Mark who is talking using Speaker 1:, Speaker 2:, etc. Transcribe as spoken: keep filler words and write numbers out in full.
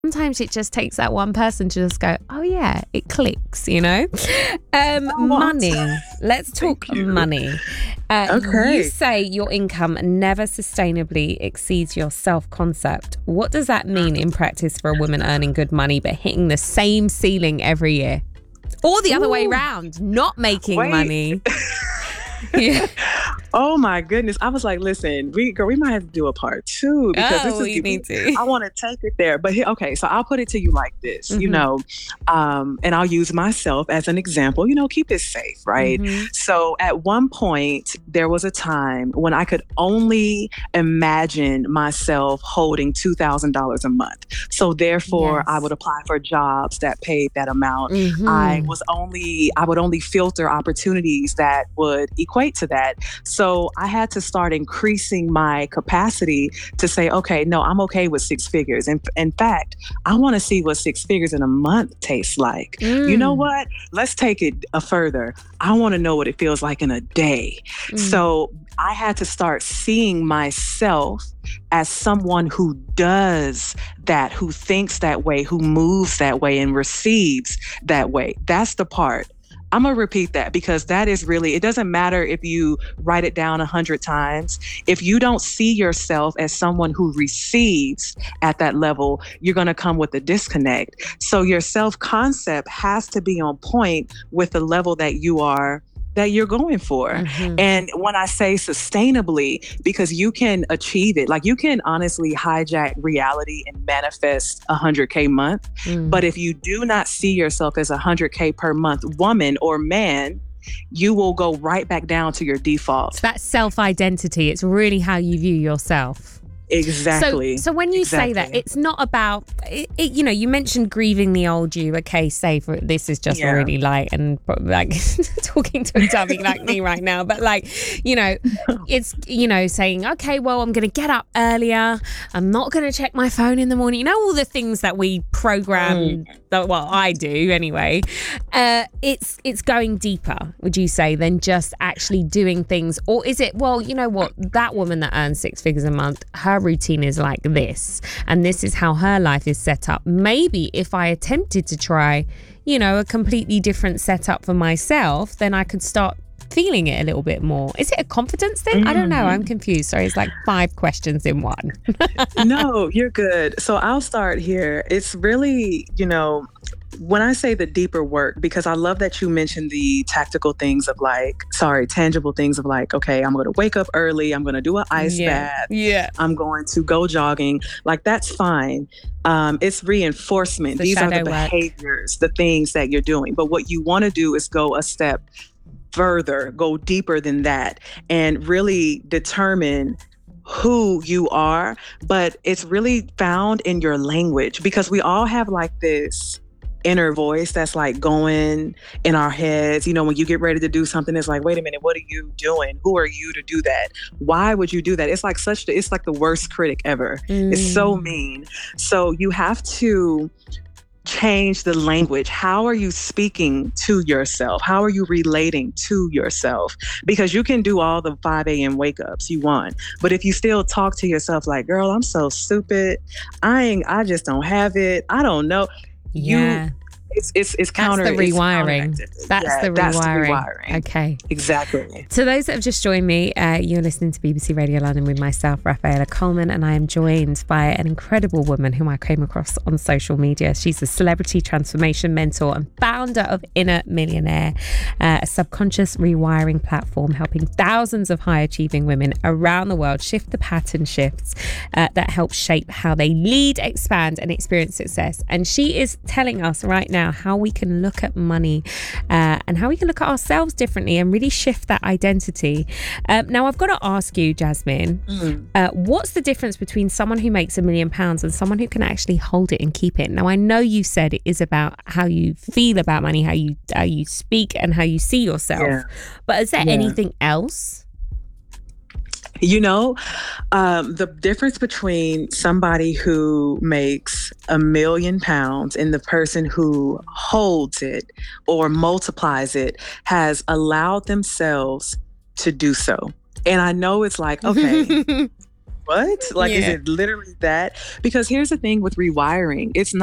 Speaker 1: sometimes it just takes that one person to just go, oh yeah, it clicks, you know? Um,
Speaker 2: Oh,
Speaker 1: money. Let's talk
Speaker 2: Thank you.
Speaker 1: money. Uh,
Speaker 2: Okay.
Speaker 1: You say your income never sustainably exceeds your self-concept. What does that mean in practice for a woman earning good money but hitting the same ceiling every year? Or the other way
Speaker 2: Ooh.
Speaker 1: around, not making
Speaker 2: Wait.
Speaker 1: money. Yeah.
Speaker 2: Oh my goodness. I was like, listen, we girl, we might have to do a part two because
Speaker 1: Oh,
Speaker 2: this is
Speaker 1: you need to.
Speaker 2: I want to take it there. But here, okay, so I'll put it to you like this, you
Speaker 1: Mhm.
Speaker 2: know, um, and I'll use myself as an example, you know, keep it safe, right?
Speaker 1: Mhm.
Speaker 2: So at one point, there was a time when I could only imagine myself holding two thousand dollars a month. So therefore,
Speaker 1: Yes.
Speaker 2: I would apply for jobs that paid that amount.
Speaker 1: Mhm.
Speaker 2: I was only, I would only filter opportunities that would equate to that. So I had to start increasing my capacity to say, okay, no, I'm okay with six figures. And in fact, I want to see what six figures in a month tastes like. You know
Speaker 1: Mm.
Speaker 2: what? Let's take it a further. I want to know what it feels like in a day.
Speaker 1: Mm.
Speaker 2: So I had to start seeing myself as someone who does that, who thinks that way, who moves that way and receives that way. That's the part. I'm going to repeat that because that is really, it doesn't matter if you write it down a hundred times. If you don't see yourself as someone who receives at that level, you're going to come with a disconnect. So your self-concept has to be on point with the level that you are that you're going for.
Speaker 1: Mhm.
Speaker 2: And when I say sustainably, because you can achieve it, like you can honestly hijack reality and manifest a hundred K month.
Speaker 1: Mm.
Speaker 2: But if you do not see yourself as a hundred K per month woman or man, you will go right back down to your default.
Speaker 1: So that's self-identity. It's really how you view yourself.
Speaker 2: Exactly.
Speaker 1: So, so when you say that,
Speaker 2: Exactly.
Speaker 1: it's not about, it, it, you know, you mentioned grieving the old you. Okay, safe. This is just
Speaker 2: Yeah.
Speaker 1: really light and like talking to a dummy like me right now. But like, you know, it's, you know, saying, okay, well, I'm going to get up earlier. I'm not going to check my phone in the morning. You know, all the things that we program,
Speaker 2: Mm.
Speaker 1: that, well, I do anyway. Uh, it's, it's going deeper, would you say, than just actually doing things? Or is it, well, you know what, that woman that earns six figures a month, her routine is like this, and this is how her life is set up. Maybe if I attempted to try, you know, a completely different setup for myself, then I could start feeling it a little bit more. Is it a confidence thing? I don't know. I'm confused. Sorry, it's like five questions in one.
Speaker 2: No, you're good. So I'll start here. It's really, you know, when I say the deeper work, because I love that you mentioned the tactical things of like, sorry, tangible things of like, okay, I'm going to wake up early. I'm going to do an ice
Speaker 1: Yeah.
Speaker 2: bath.
Speaker 1: Yeah.
Speaker 2: I'm going to go jogging. Like, that's fine. Um, it's reinforcement.
Speaker 1: The
Speaker 2: These are the
Speaker 1: shadow work.
Speaker 2: behaviors, the things that you're doing. But what you want to do is go a step further, go deeper than that, and really determine who you are. But it's really found in your language, because we all have like this inner voice that's like going in our heads. You know, when you get ready to do something, it's like, wait a minute, what are you doing? Who are you to do that? Why would you do that? It's like such, the, it's like the worst critic ever.
Speaker 1: Mm.
Speaker 2: It's so mean. So you have to change the language. How are you speaking to yourself? How are you relating to yourself? Because you can do all the five a.m. wake ups you want, but if you still talk to yourself like, girl, I'm so stupid, I ain't, I just don't have it, I don't know.
Speaker 1: Yeah.
Speaker 2: You, it's it's it's counter.
Speaker 1: That's the
Speaker 2: it's
Speaker 1: rewiring.
Speaker 2: counteractive.
Speaker 1: That's,
Speaker 2: Yeah,
Speaker 1: the
Speaker 2: that's the
Speaker 1: rewiring.
Speaker 2: rewiring.
Speaker 1: Okay.
Speaker 2: Exactly.
Speaker 1: To those that have just joined me, uh, you're listening to B B C Radio London with myself, Rafaela Coleman, and I am joined by an incredible woman whom I came across on social media. She's a celebrity transformation mentor and founder of Inner Millionaire, uh, a subconscious rewiring platform helping thousands of high-achieving women around the world shift the pattern shifts uh, that help shape how they lead, expand, and experience success. And she is telling us right now how we can look at money uh, and how we can look at ourselves differently and really shift that identity. Um, now, I've got to ask you, Jasmine,
Speaker 2: Mm.
Speaker 1: uh, what's the difference between someone who makes a million pounds and someone who can actually hold it and keep it? Now, I know you said it is about how you feel about money, how you how you speak and how you see yourself.
Speaker 2: Yeah.
Speaker 1: But is there
Speaker 2: Yeah.
Speaker 1: anything else?
Speaker 2: You know, um, the difference between somebody who makes a million pounds and the person who holds it or multiplies it has allowed themselves to do so. And I know it's like, okay, what? Like, is
Speaker 1: Yeah.
Speaker 2: it literally that? Because here's the thing with rewiring. It's